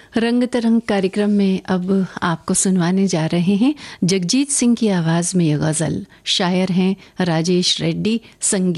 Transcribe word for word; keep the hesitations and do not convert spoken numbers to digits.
रंग तरंग कार्यक्रम में अब आपको सुनवाने जा रहे हैं जगजीत सिंह की आवाज़ में ये गज़ल। शायर हैं राजेश रेड्डी, संगीत